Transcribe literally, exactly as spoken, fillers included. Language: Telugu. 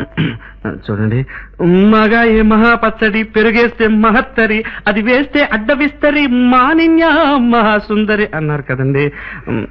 చూడండి, మగాయి మహాపచ్చడి, పెరుగేస్తే మహత్తరి, అది వేస్తే అడ్డవిస్తరి, మానిన్య మహాసుందరి అన్నారు కదండి.